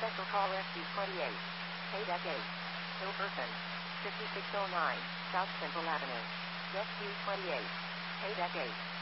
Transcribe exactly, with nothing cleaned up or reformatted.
Special call S U twenty-eight. Paydeck eight. Hilperson. fifty-six oh nine, South Central Avenue. S U twenty-eight. Paydeck eight.